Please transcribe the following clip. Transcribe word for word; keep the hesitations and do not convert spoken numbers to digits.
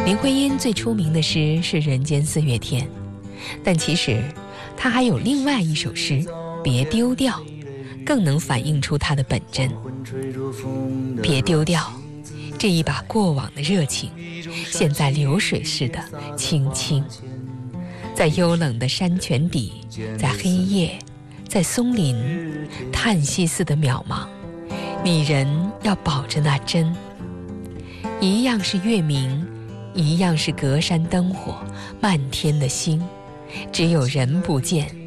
林徽因最出名的诗是《人间四月天》，但其实她还有另外一首诗《别丢掉》，更能反映出她的本真。别丢掉这一把过往的热情，现在流水似的轻轻，在幽冷的山泉底，在黑夜，在松林，叹息似的渺茫，你人要保着那真。一样是月明，一样是隔山灯火，漫天的星，只有人不见，